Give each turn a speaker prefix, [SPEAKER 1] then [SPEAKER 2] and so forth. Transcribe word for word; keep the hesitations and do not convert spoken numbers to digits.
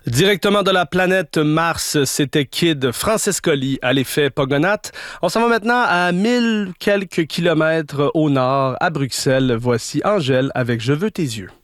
[SPEAKER 1] Directement de la planète Mars, c'était Kid Francescoli à l'effet Pogonath. On s'en va maintenant à mille quelques kilomètres au nord, à Bruxelles. Voici Angèle avec Je veux tes yeux.